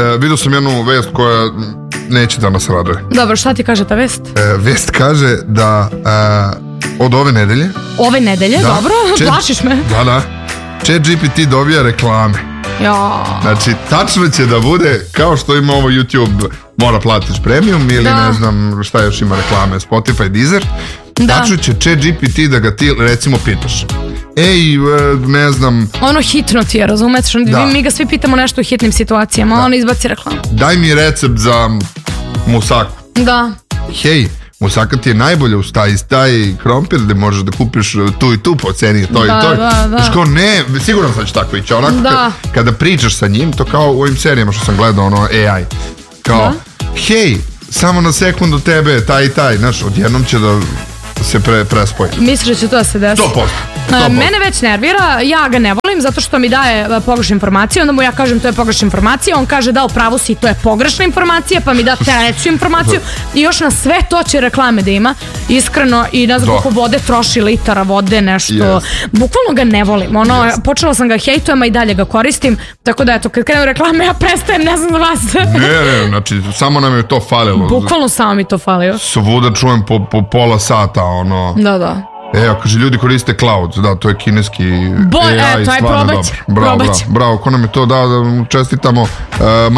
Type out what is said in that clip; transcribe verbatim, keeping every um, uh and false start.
vidio sam jednu vest koja neće da nas raduje. Dobro, šta ti kaže ta vest? E, vest kaže da e, od ove nedelje... Ove nedelje, da, dobro, chat, plašiš me. Da, da. ChatGPT dobija reklame. Ja. Znači, tačno će da bude kao što ima ovo YouTube, mora platiš premium ili da. ne znam šta još ima reklame, Spotify, Deezer. Da. Tačno će ChatGPT da ga ti recimo pitaš. Ej, ne znam... Ono hitno ti je, razumeš? Da. Mi ga svi pitamo nešto u hitnim situacijama, da. On izbaci reklamu. Daj mi recept za musaku. Da. Hej, musaka ti je najbolje uz taj, taj krompir gde možeš da kupiš tu i tu po ceni, to da, i to. Da, da. Znaš kao, ne, sigurno sam će tako ići. Onako, da. kada, kada pričaš sa njim, to kao u ovim serijama što sam gledao, ono, A I. Kao, da. Hej, samo na sekundu tebe, taj i taj, znaš, odjednom će da se pre, prespoji. Misliš da će to da se desi? sto posto. Mene već nervira, ja ga ne volim zato što mi daje pogrešne informacije, onda mu ja kažem to je pogrešna informacija, on kaže da u pravu si, to je pogrešna informacija, pa mi da treću informaciju i još na sve to će reklame da ima, iskreno, i ne znam koliko vode troši, litara vode, nešto, yes. Bukvalno ga ne volim, ono, yes. Počela sam ga hejtujem, a i dalje ga koristim, tako da eto, kad krenu reklame ja prestajem, ne znam za vas. Ne, ne, znači, samo nam je to falilo. Bukvalno samo mi to falio. Svuda čujem po, po pola sata, ono... Da, da. E, kaže, ljudi koriste cloud, da, to je kineski Bo, A I, e, to je stvarno probać, dobro. Bravo, probać. bravo, bravo, ko nam je to dao da čestitamo. Uh,